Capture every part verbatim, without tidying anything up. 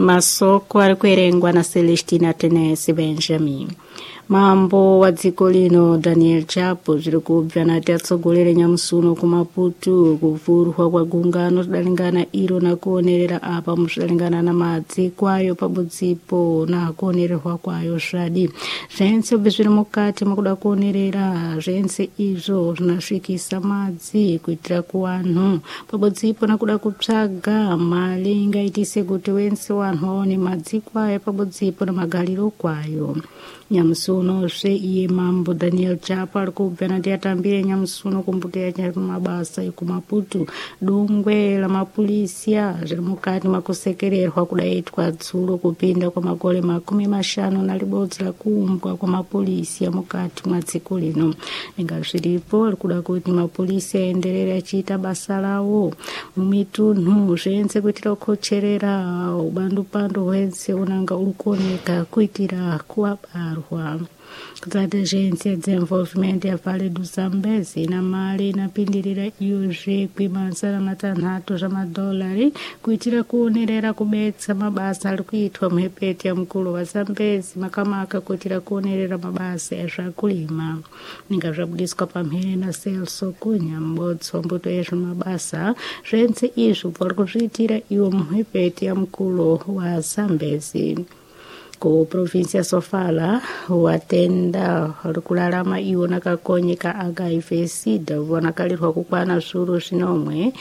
Masoko ari kuerengwa na Celestina Tenesi Benjamin. Mambo wa dziko lino Daniel Chapo zviri kubva nati atsogolere Nyamusuno kumaputu kuvhurwa kwa gungano zvidalingana iro na kuonerera apa muzvidalingana na madzi kwayo pabudzipo na kuonererwa kwayo zvadi zvense obve zviri mukati mukuda kuonerera zvense izvo zvinasvikisa madzi kuitira kuvanhu pabudzipo nakuda kutsvaga mali ingaitise kuti wense wanhu aone madzi kwayo pabudzipo namagariro kwayo. Nyamusuno zve iye mambo Daniel Chapo ari kubva nati atambire Nyamusuno kumbuto yake mabasa ekumaputu dungwe la mapulisia zviri mukati makusekererwa kudaitwa dzulo kupinda kwa makore makumi mashanu na libodzi la kuumbwa kwa mapulisia mukati mwa dziko lino. Ninga zviripo ari kuda kuti mapulisia aenderere achiita basa lawo mumitunhu zvense kuitira kukocherera ubandupando hwense unanga uri kuoneka kuitira kuwabarwa. Kuzati agency dzeinvolvement ya Vale do Zambezi ina mali inapindirira iyozve kwimansara matanhatu zvamadolari kuitira kuonerera kubetsa mabasa ari kuitwa muhepeti ya mukuru wa Zambezi makamaka kuitira kuonerera mabasa ezvakulima. Ninga zvabudiswa pamhene na Celso Kunya m'bodzi wa mbuto yezvemabasa zvense izvo vari kuzviitira iwo muhepeti ya mukuru wa Zambezi. Ku provinsi ya Sofala watenda rikurarama iwo nakakonyeka aga I V sida vonakalirwa kukwana zvuru zvinomwe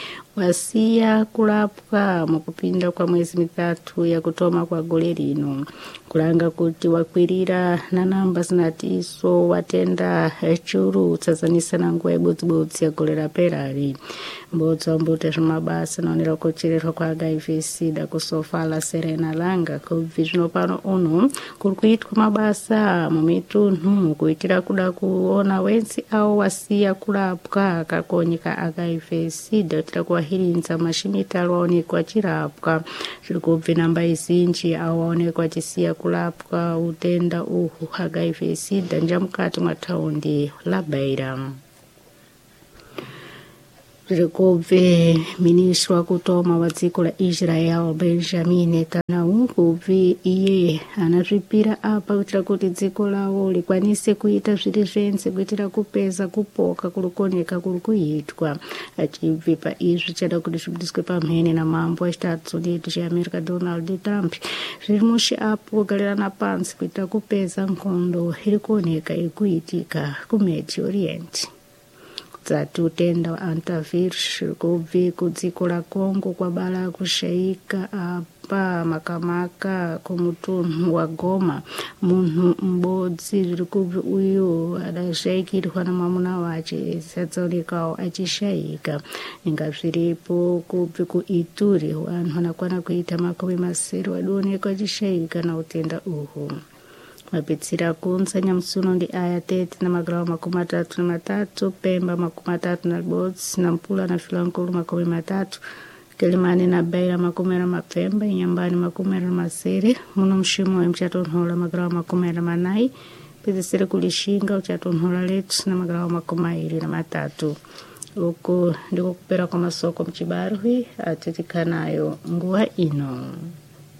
wasiya kurapwa mukupinda kwa mwezi mitatu ya kutoma kwa gore rino kulanga kuti wakwirira na namba zinati iso watenda churu tsazanisa na nguwa ibodzibodzi ya gore raperari. M'bodzi wa mbuto zvemabasa naonera kuchererwa kwa aga I V sida kusofala Serena Langa kubvi zvino pano uno kuri kuitwa mabasa mumitunhu kuitira kuda kuona wensi awo wasiya kurapwa akakonyeka aga I V sida kuitira kuwahirinza mashimitalo aonekwa achirapwa zviri kubve namba izinji awo aonekwa achisiya kurapwa utenda uhu aga I V sida njamukati mwa thaundi la Beira. Zvikobve ministro wa kutoma wa dziko la Israel Benjamin Netanyahu kubvi iye anazvipira apa kuitira kuti dziko lawo likwanise kuita zviri zvense kuitira kupeza kupoka kulikoneka kuri kuitwa achibve paizvi chada kuti zvibudiswe pamhene na mambo wechitatu letu cheAmerica Donald Trump zviri mushi apo kugarirana pansi kuitira kupeza nkhondo iri kuoneka ikuitika ku Middle Orient. Zati utenda wa antivirus kubvi kudziko la Congo kwa bala kushaika apa makamaka kumutunhu wa Goma munhu m'bodzi zviri kubvi uyo adashaikirwa na mwamuna wache sadzaonekawo achishaika. Ninga zviripo kubvi ku Ituri vanhu vanakwana kuita makumi masere wadioneka achishaika na utenda uhu. Mapitsira kunza Nyamusuno ndi aya tete na magarawa makumi matatu na matatu, Pemba makumi matatu na libodzi, Nampula na Filankulu makumi matatu, Kilimani na Beira makumi na mapemba, Inyambani makumi na masere, muno mshimu wa mchatonhola magarawa makumi na manai, pizisire kulishinga uchatonhola letu na magarawa makumi na matatu. Uko ndiko kupera kwa masoko mchibarwi atitikanayo nguwa ino.